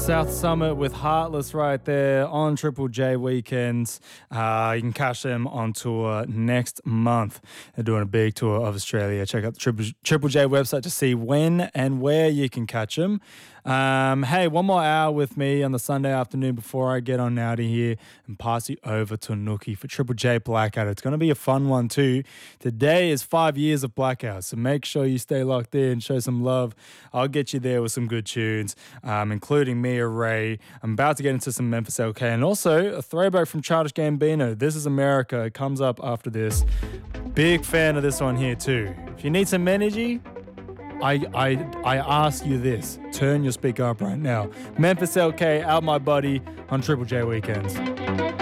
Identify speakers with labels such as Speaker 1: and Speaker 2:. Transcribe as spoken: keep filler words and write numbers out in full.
Speaker 1: South Summit with Heartless right there on Triple J Weekends. Uh, you can catch them on tour next month. They're doing a big tour of Australia. Check out the Triple, Triple J website to see when and where you can catch them. Um, hey, one more hour with me on the Sunday afternoon before I get on out of here and pass you over to Nookie for Triple J Blackout. It's going to be a fun one too. Today is five years of Blackout, so make sure you stay locked in, show some love. I'll get you there with some good tunes, um, including Mia Ray. I'm about to get into some Memphis L K and also a throwback from Childish Gambino. This is America. It comes up after this. Big fan of this one here too. If you need some energy, I, I I ask you this. Turn your speaker up right now. Memphis L K, Out My Buddy on Triple J Weekends.